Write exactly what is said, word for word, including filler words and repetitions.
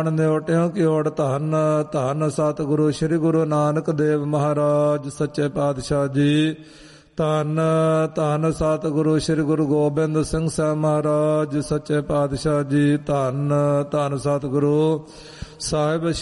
ਨਿਉਟਿਓ ਕੀ ਓੜ ਧੰਨ ਧੰਨ ਸਤਿਗੁਰੂ ਸ੍ਰੀ ਗੁਰੂ ਨਾਨਕ ਦੇਵ ਮਹਾਰਾਜ ਸੱਚੇ ਪਾਤਸ਼ਾਹ ਜੀ। ਧੰਨ ਧੰਨ ਸਤਿਗੁਰੂ ਸ੍ਰੀ ਗੁਰੂ ਗੋਬਿੰਦ ਸਿੰਘ ਸਾਹਿਬ ਮਹਾਰਾਜ ਸੱਚੇ ਪਾਤਸ਼ਾਹ ਜੀ। ਧੰਨ ਧੰਨ ਸਤਿਗੁਰੂ ਸਾਹਿਬ